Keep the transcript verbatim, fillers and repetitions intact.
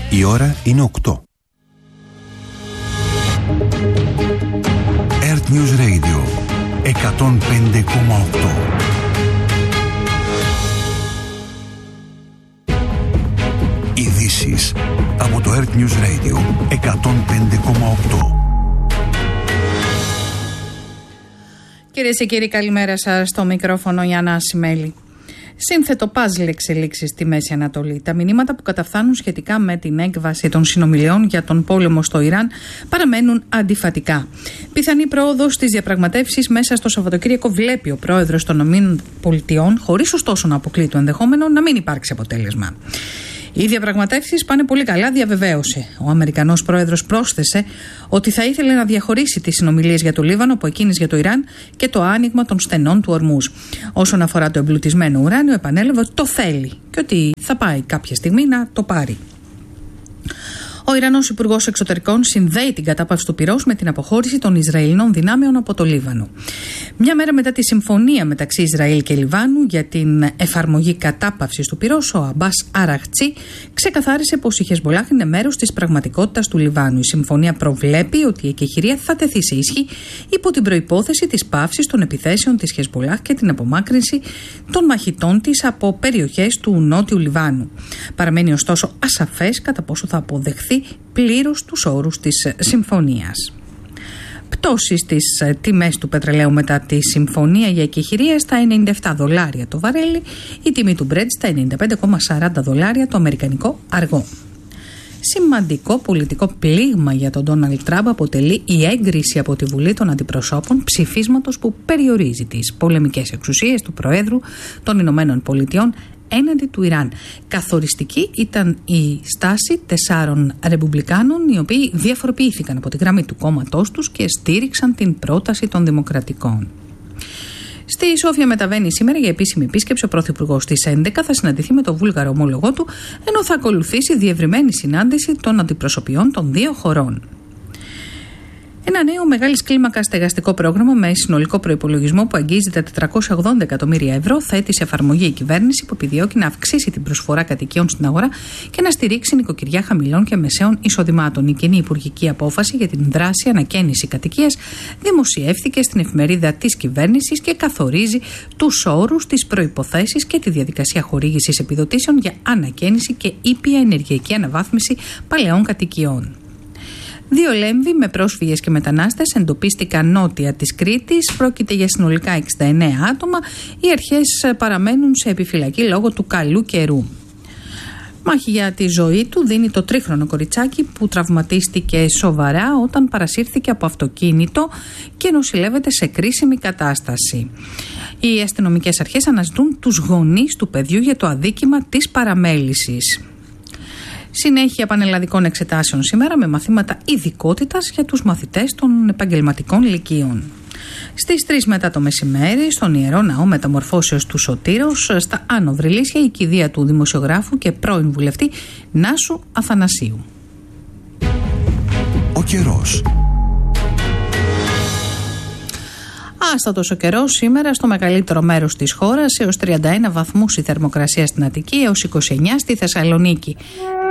Η ώρα είναι οκτώ. Earth News Radio εκατόν πέντε κόμμα οκτώ. Ειδήσεις από το Earth News Radio εκατόν πέντε κόμμα οκτώ. Κυρίες και κύριοι, καλημέρα σας. Στο μικρόφωνο η Άννα Ασημέλη. Σύνθετο παζλ εξελίξεις στη Μέση Ανατολή. Τα μηνύματα που καταφθάνουν σχετικά με την έκβαση των συνομιλιών για τον πόλεμο στο Ιράν παραμένουν αντιφατικά. Πιθανή πρόοδος στις διαπραγματεύσεις μέσα στο Σαββατοκύριακο βλέπει ο πρόεδρος των ΗΠΑ, χωρίς ωστόσο να αποκλεί το ενδεχόμενο να μην υπάρξει αποτέλεσμα. Οι διαπραγματεύσεις πάνε πολύ καλά, διαβεβαίωσε. Ο Αμερικανός πρόεδρος πρόσθεσε ότι θα ήθελε να διαχωρίσει τις συνομιλίες για το Λίβανο από εκείνες για το Ιράν και το άνοιγμα των στενών του Ορμούζ. Όσον αφορά το εμπλουτισμένο ουράνιο, επανέλαβε ότι το θέλει και ότι θα πάει κάποια στιγμή να το πάρει. Ο Ιρανός Υπουργός Εξωτερικών συνδέει την κατάπαυση του πυρός με την αποχώρηση των Ισραηλινών δυνάμεων από το Λίβανο. Μια μέρα μετά τη συμφωνία μεταξύ Ισραήλ και Λιβάνου για την εφαρμογή κατάπαυσης του πυρός, ο Αμπάς Αραχτσί ξεκαθάρισε πως η Χεσμπολάχ είναι μέρος της πραγματικότητας του Λιβάνου. Η συμφωνία προβλέπει ότι η εκεχηρία θα τεθεί σε ισχύ υπό την προϋπόθεση της παύσης των επιθέσεων της Χεσμπολάχ και την απομάκρυνση των μαχητών της από περιοχές του Νότιου Λιβάνου. Παραμένει ωστόσο ασαφές κατά πόσο θα αποδεχθεί πλήρως τους όρους της συμφωνίας. Πτώσεις στις τιμές του πετρελαίου μετά τη συμφωνία για εκεχηρία στα ενενήντα επτά δολάρια το βαρέλι, η τιμή του Brent στα ενενήντα πέντε κόμμα σαράντα δολάρια το αμερικανικό αργό. Σημαντικό πολιτικό πλήγμα για τον Ντόναλντ Τραμπ αποτελεί η έγκριση από τη Βουλή των Αντιπροσώπων ψηφίσματος που περιορίζει τις πολεμικές εξουσίες του Προέδρου των Ηνωμένων Πολιτειών έναντι του Ιράν. Καθοριστική ήταν η στάση τεσσάρων ρεπουμπλικάνων, οι οποίοι διαφοροποιήθηκαν από τη γραμμή του κόμματός τους και στήριξαν την πρόταση των Δημοκρατικών. Στη Σόφια μεταβαίνει σήμερα για επίσημη επίσκεψη. Ο Πρωθυπουργός στις έντεκα θα συναντηθεί με τον Βούλγαρο ομόλογό του, ενώ θα ακολουθήσει διευρυμένη συνάντηση των αντιπροσωπιών των δύο χωρών. Ένα νέο μεγάλης κλίμακας στεγαστικό πρόγραμμα με συνολικό προϋπολογισμό που αγγίζει τα τετρακόσια ογδόντα εκατομμύρια ευρώ θέτει σε εφαρμογή η κυβέρνηση, που επιδιώκει να αυξήσει την προσφορά κατοικιών στην αγορά και να στηρίξει νοικοκυριά χαμηλών και μεσαίων εισοδημάτων. Η κοινή υπουργική απόφαση για την δράση ανακαίνιση κατοικίας δημοσιεύθηκε στην εφημερίδα της κυβέρνησης και καθορίζει τους όρους, τις προϋποθέσεις και τη διαδικασία χορήγησης επιδοτήσεων για ανακαίνιση και ήπια ενεργειακή αναβάθμιση παλαιών κατοικιών. Δύο Λέμβοι με πρόσφυγες και μετανάστες εντοπίστηκαν νότια της Κρήτης. Πρόκειται για συνολικά εξήντα εννέα άτομα. Οι αρχές παραμένουν σε επιφυλακή λόγω του καλού καιρού. Μάχη για τη ζωή του δίνει το τρίχρονο κοριτσάκι που τραυματίστηκε σοβαρά όταν παρασύρθηκε από αυτοκίνητο και νοσηλεύεται σε κρίσιμη κατάσταση. Οι αστυνομικές αρχές αναζητούν τους γονείς του παιδιού για το αδίκημα της παραμέλησης. Συνέχεια πανελλαδικών εξετάσεων σήμερα με μαθήματα ειδικότητας για τους μαθητές των επαγγελματικών λυκείων. Στις τρεις μετά το μεσημέρι, στον Ιερό Ναό Μεταμορφώσεως του Σωτήρος, στα Άνω Βρυλίσια, η κηδεία του δημοσιογράφου και πρώην βουλευτή Νάσου Αθανασίου. Ο καιρός. Άστατος ο καιρός σήμερα στο μεγαλύτερο μέρος της χώρας, έως τριάντα ένα βαθμούς η θερμοκρασία στην Αττική, έως είκοσι εννέα στη Θεσσαλονίκη.